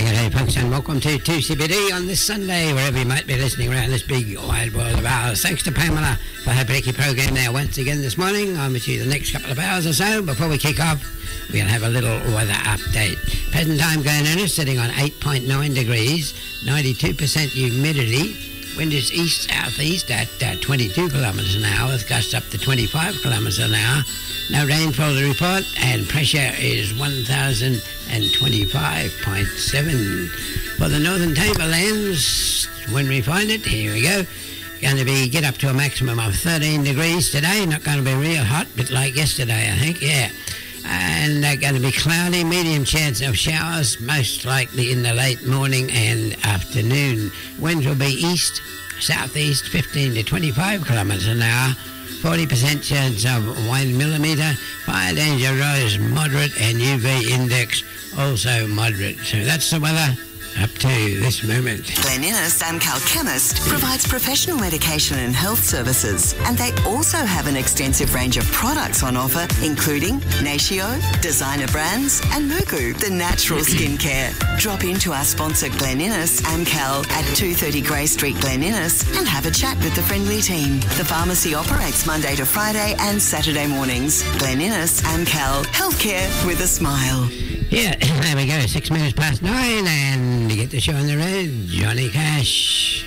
G'day folks, and welcome to 2CBD on this Sunday, wherever you might be listening around this big wide world of ours. Thanks to Pamela for her Breaky program there once again this morning. I'm with you the next couple of hours or so. Before we kick off, we're going to have a little weather update. Present time Glenina sitting on 8.9 degrees, 92% humidity. Wind is east-southeast at 22 kilometres an hour, with gusts up to 25 kilometres an hour. No rainfall to report, and pressure is 1,025.7. For the northern tablelands, when we find it, here we go. Going to be get up to a maximum of 13 degrees today. Not going to be real hot, bit like yesterday, I think, yeah. And going to be cloudy, medium chance of showers, most likely in the late morning and afternoon. Winds will be east, southeast, 15 to 25 kilometres an hour. 40% chance of 1 millimetre. Fire danger rise moderate, and UV index also moderate. So that's the weather up to this moment. Glen Innes Amcal Chemist provides professional medication and health services, and they also have an extensive range of products on offer, including Natio, designer brands, and Mugu, the natural skincare. Drop into our sponsor Glen Innes Amcal at 230 Grey Street, Glen Innes, and have a chat with the friendly team. The pharmacy operates Monday to Friday and Saturday mornings. Glen Innes Amcal, healthcare with a smile. Yeah, there we go, 6 minutes past 9, and to get the show on the road, Johnny Cash.